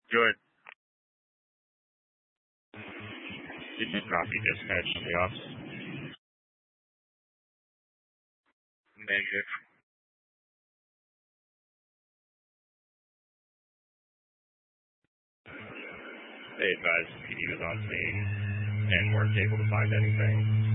Good. Did you copy dispatch to the office? Negative. They advised the PD was on scene and weren't able to find anything.